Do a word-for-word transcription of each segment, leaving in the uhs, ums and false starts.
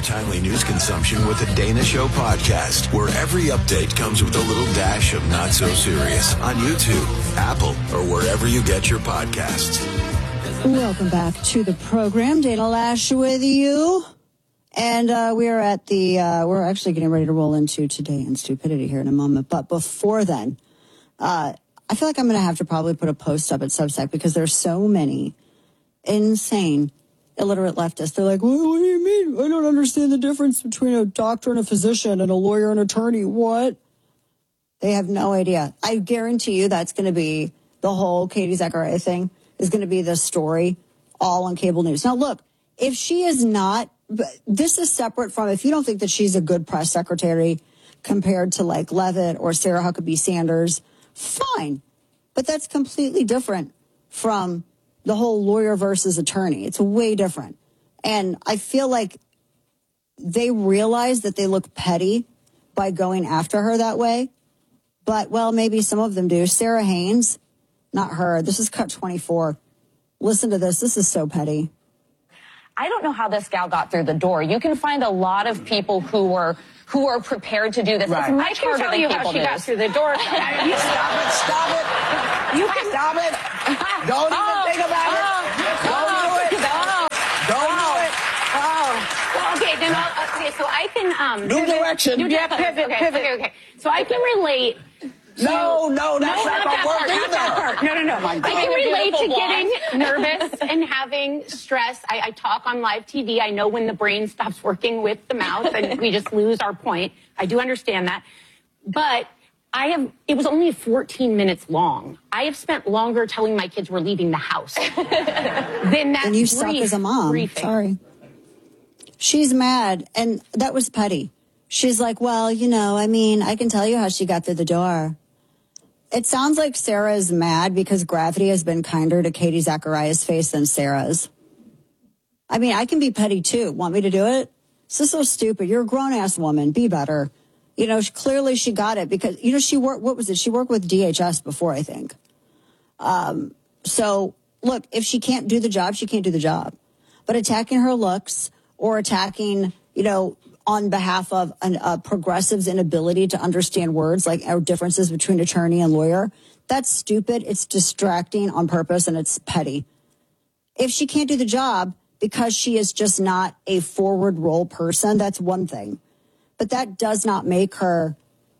timely news consumption with the Dana Show podcast, where every update comes with a little dash of not so serious on YouTube, Apple, or wherever you get your podcasts. Welcome back to the program. Dana Lash with you. And uh, we are at the, uh, we're actually getting ready to roll into Today in Stupidity here in a moment. But before then, uh, I feel like I'm going to have to probably put a post up at Substack because there's so many insane illiterate leftists. They're like, well, what do you mean? I don't understand the difference between a doctor and a physician and a lawyer and attorney. What? They have no idea. I guarantee you that's going to be the whole Katie Zachariah thing is going to be the story all on cable news. Now, look, if she is not, this is separate from, if you don't think that she's a good press secretary compared to like Levitt or Sarah Huckabee Sanders, fine. But that's completely different from the whole lawyer versus attorney. It's way different. And I feel like they realize that they look petty by going after her that way. But, well, maybe some of them do. Sarah Haynes, not her. This is Cut twenty-four. Listen to this. This is so petty. I don't know how this gal got through the door. You can find a lot of people who were who are prepared to do this. Right. It's much I can harder tell than you people how she news. got through the door. You stop it, stop it. You can stop it. Don't even Oh, think about oh, it. Don't oh, do it. oh, Don't oh, do it. Oh. Well, okay, then I'll, okay, so I can um New pivot- direction. New Yeah, direction. pivot, okay, pivot. Okay, okay. So I can relate. No, no, that's no, not not gonna that work part, not either. that part. No, no, no. My I God. can relate to Beautiful getting nervous and having stress. I, I talk on live T V. I know when the brain stops working with the mouth and we just lose our point. I do understand that. But I have, it was only fourteen minutes long. I have spent longer telling my kids we're leaving the house than that. And you suck as a mom. briefing. Sorry. She's mad. And that was petty. She's like, well, you know, I mean, I can tell you how she got through the door. It sounds like Sarah is mad because gravity has been kinder to Katie Zachariah's face than Sarah's. I mean, I can be petty too. Want me to do it? This is so stupid. You're a grown-ass woman. Be better. You know, she, clearly she got it because, you know, she worked, what was it? She worked with D H S before, I think. Um, so, look, if she can't do the job, she can't do the job. But attacking her looks or attacking, you know, on behalf of an, uh, progressives' inability to understand words, like our differences between attorney and lawyer, that's stupid. It's distracting on purpose, and it's petty. If she can't do the job because she is just not a forward role person, that's one thing. But that does not make her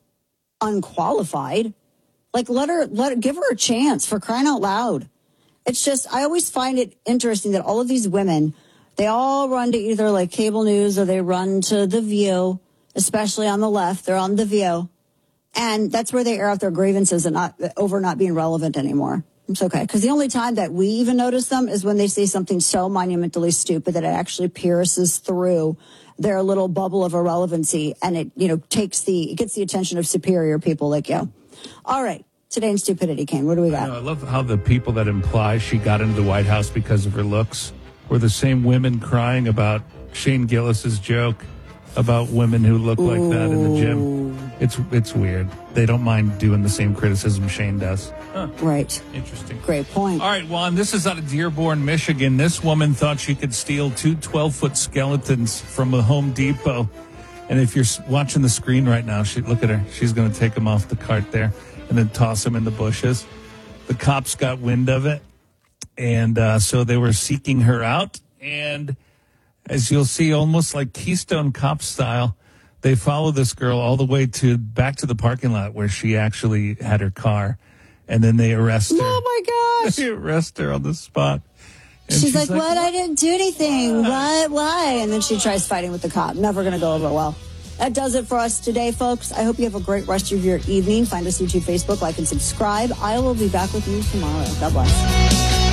unqualified. Like, let her, let her, give her a chance, for crying out loud. It's just, I always find it interesting that all of these women, they all run to either like cable news or they run to The View, especially on the left. They're on The View. And that's where they air out their grievances and not over not being relevant anymore. It's okay. Because the only time that we even notice them is when they say something so monumentally stupid that it actually pierces through their little bubble of irrelevancy. And it, you know, takes the, it gets the attention of superior people like you. All right. Today in Stupidity, Kane. What do we got? I, know, I love how the people that imply she got into the White House because of her looks were the same women crying about Shane Gillis's joke about women who look like that in the gym. It's it's weird. They don't mind doing the same criticism Shane does. Huh. Right. Interesting. Great point. All right, Juan, this is out of Dearborn, Michigan. This woman thought she could steal two twelve-foot skeletons from a Home Depot. And if you're watching the screen right now, she look at her. She's going to take them off the cart there and then toss them in the bushes. The cops got wind of it, and uh, so they were seeking her out. And as you'll see, almost like Keystone Cop style, they follow this girl all the way to back to the parking lot where she actually had her car, and then they arrest her. Oh, my gosh. They arrest her on the spot. And She's, like, like, what? I didn't do anything. What? Why? And then she tries fighting with the cop. Never going to go over well. That does it for us today, folks. I hope you have a great rest of your evening. Find us YouTube, Facebook, like, and subscribe. I will be back with you tomorrow. God bless.